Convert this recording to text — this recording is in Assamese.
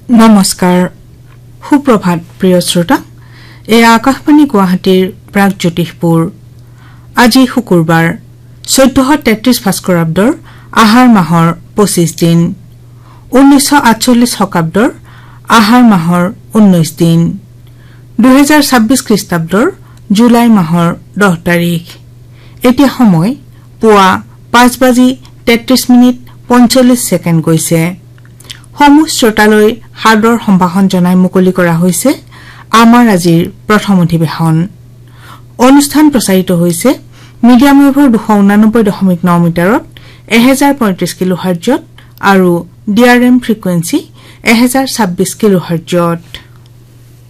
নমস্কাৰ সুপ্ৰভাত প্ৰিয় শ্ৰোতা এই আকাশবাণী গুৱাহাটীৰ প্ৰাগজ্যোতিষপুৰ আজি শুকুৰবাৰ 1433 ভাস্কৰাব্দৰ আহাৰ মাহৰ 25 দিন 1948 শকাব্দৰ আহাৰ মাহৰ 19 দিন 2026 খ্ৰীষ্টাব্দৰ জুলাই মাহৰ 10 তাৰিখ এতিয়া সময় পুৱা 5:33 গৈছে সমূহ শ্ৰোতালৈ হাৰ্দৰ সম্ভাষণ জনাই মুকলি কৰা হৈছে আমাৰ আজিৰ প্ৰথম অধিৱেশন অনুষ্ঠান প্ৰচাৰিত হৈছে মিডিয়াম ৱেভৰ 289.9 মিটাৰত 1035 কিলোহাৰ্টজত আৰু ডিআৰএম ফ্ৰিকুৱেন্সি 1026 কিলোহাৰ্টজত